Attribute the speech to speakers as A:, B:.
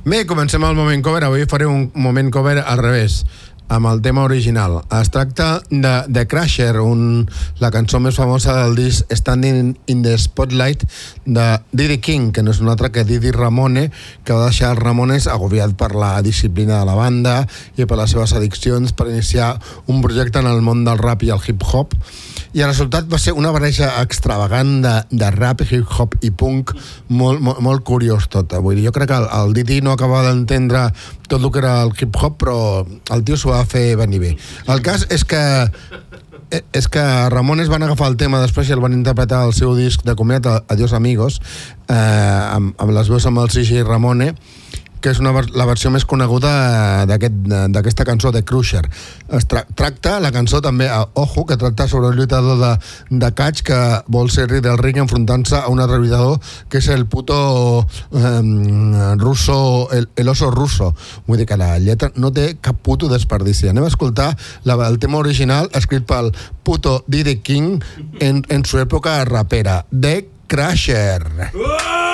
A: Bé, comencem el moment cover. Avui faré un moment cover al revés, amb el tema original. Es tracta de The Crusher, la cançó més famosa del disc Standing in the Spotlight de Diddy King, que no és un altre que Diddy Ramone, que va deixar els Ramones agobiat per la disciplina de la banda i per les seves addiccions per iniciar un projecte en el món del rap i el hip-hop. I el resultat va ser una barreja extravagant de rap, hip-hop i punk molt curiós tot. Vull dir, jo crec que el Diddy no acabava d'entendre tot el que era el hip-hop, però el tio s'ho va fer venir bé. El cas és que Ramones van agafar el tema després i el van interpretar al seu disc de comiat Adiós Amigos, amb les veus amb el CJ Ramone, que és la versió més coneguda d'aquesta cançó de Crusher. Tracta la cançó també a Ojo, que tracta sobre un lluitador de catch que vol ser rei del ring enfrontant-se a un altre lluitador que és el puto ruso, el oso ruso. Vull dir que la lletra no té cap puto desperdici. Anem a escoltar el tema original escrit pel puto Diddy King en su època rapera, The Crusher.